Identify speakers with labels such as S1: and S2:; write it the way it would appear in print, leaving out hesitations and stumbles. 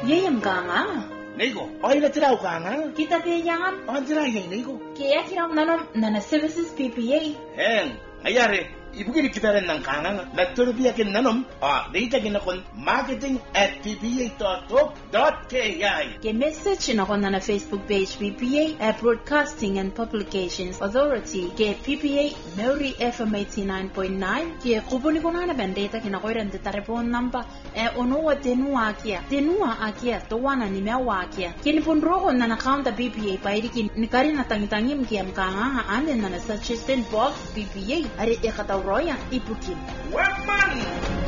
S1: Yeye mkanga.
S2: Niko, oila tira ukanga.
S1: Kita peyang.
S2: Tira yeng niko.
S1: Kaya kira nanom nana services PPA.
S2: Ayare. Ibugin kita rin ng kanang nagturbiya kin nanom data ginakon marketing@ppa.org.ki.
S1: Ke message na ko na Facebook page PPA Broadcasting and Publications Authority ke PPA Mary FM 89.9 ke kupuni ko na bandeta kina ko ran telephone number ono wa tenua akia to wana ni mewa akia kin punro ko na account PPA pa iri ni kari na tangitangim ke amkanga ande na suggestion box PPA are Roya ipukin.
S2: Weapon!